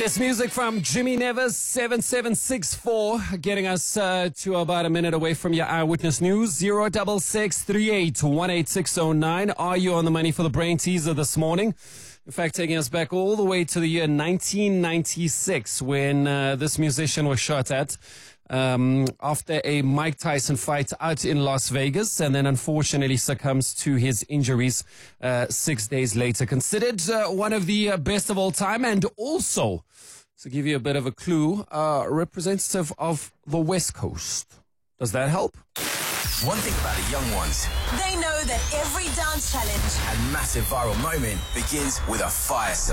Latest music from Jimmy Nevers, 7764, getting us to about a minute away from your eyewitness news. 06638186009. Are you on the money for the brain teaser this morning? In fact, taking us back all the way to the year 1996 when this musician was shot at after a Mike Tyson fight out in Las Vegas, and then unfortunately succumbs to his injuries 6 days later. Considered one of the best of all time, and also, to give you a bit of a clue, representative of the West Coast. Does that help? One thing about the young ones, they know that every dance challenge and massive viral moment begins with a fire song.